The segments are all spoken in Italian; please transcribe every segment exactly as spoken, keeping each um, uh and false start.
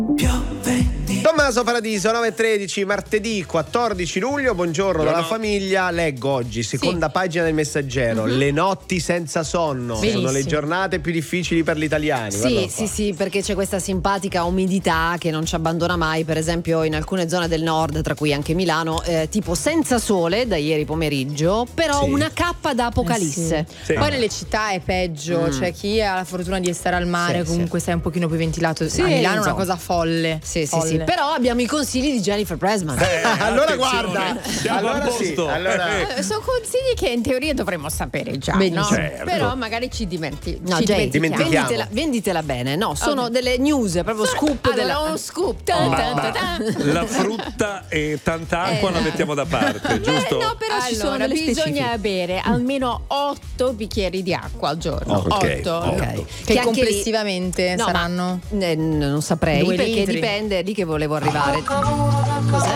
Tommaso Paradiso, nove e tredici, martedì quattordici luglio. Buongiorno dalla famiglia. Leggo oggi, seconda sì. pagina del Messaggero. Mm-hmm. Le notti senza sonno. Benissimo. Sono le giornate più difficili per gli italiani. Sì, sì, sì, perché c'è questa simpatica umidità che non ci abbandona mai. Per esempio in alcune zone del nord, tra cui anche Milano, eh, tipo senza sole da ieri pomeriggio, però sì. una cappa da apocalisse. Eh sì. Sì. Poi nelle città è peggio, mm. cioè chi ha la fortuna di stare al mare sì, comunque sì. stai un pochino più ventilato. Sì, a Milano è una cosa folle. Sì, folle. sì, sì. Però abbiamo i consigli di Jennifer Pressman. Eh, allora guarda, allora sì, allora... Eh, sono consigli che in teoria dovremmo sapere già, no? Certo. Però magari ci, dimenti- no, ci Jay, dimentichiamo. Venditela, venditela bene, no? Sono okay. delle news, proprio scoop. Allora, della... uno scoop. Ma, Tan, ma, tan, tan. la frutta e tanta acqua eh, la mettiamo da parte, giusto? Eh, no, però allora, ci sono delle bisogna specifiche. Bere almeno otto bicchieri di acqua al giorno. Oh, okay. otto. Okay. Che, che complessivamente no, saranno? Ma, eh, non saprei, Due perché litri. dipende, è lì che volevo arrivare. Cos'è?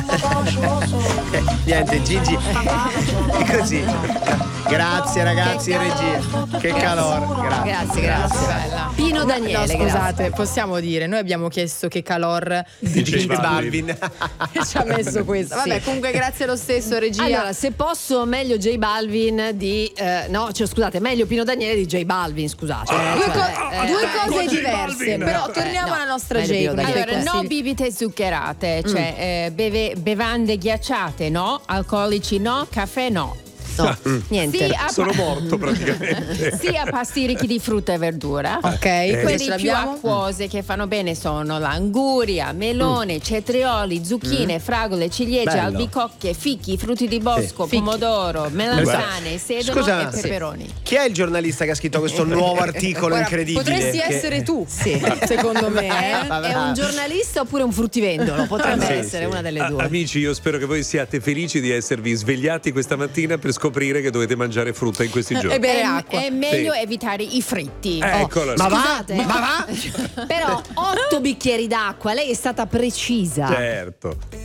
Niente, Gigi. Così. Grazie ragazzi in regia. Che calore. Grazie, grazie. grazie. Bella. Pino Daniele, no, scusate, grazie. possiamo dire, noi abbiamo chiesto che calor di J Balvin. e ci ha messo questo. Vabbè, Sì. comunque grazie lo stesso regia. Allora, se posso, meglio J Balvin di eh, no, cioè, scusate, meglio Pino Daniele di J Balvin, scusate. Cioè, due, cioè, co- eh, due eh, cose J diverse, Balvin. però Eh, torniamo no, alla nostra meglio J. Pino Daniele. Allora, no consigli. bibite zuccherate, cioè eh, beve- bevande ghiacciate, no? Alcolici no, caffè no. No, niente. Sì, a Sono pa- morto praticamente. sia pasti ricchi di frutta e verdura. Ok, Eh, Quelli ce più l'abbiamo? acquose che fanno bene sono l'anguria, melone, Mm. cetrioli, zucchine, fragole, ciliegie, Bello. albicocche, fichi, frutti di bosco, Fichi. pomodoro, melanzane, sedano Scusa, e peperoni. Chi è il giornalista che ha scritto questo nuovo articolo Guarda, incredibile? potresti Che- essere tu, Sì. secondo me. eh? Vabbè. È un giornalista oppure un fruttivendolo? Potrebbe Sì, essere sì. una delle A- due. amici, io spero che voi siate felici di esservi svegliati questa mattina per scoprire che dovete mangiare frutta in questi giorni. E bere È, acqua. è meglio Sì. evitare i fritti. Eh, Eccolo. Ma va? Scusate, Ma va? però otto bicchieri d'acqua, lei è stata precisa. Certo.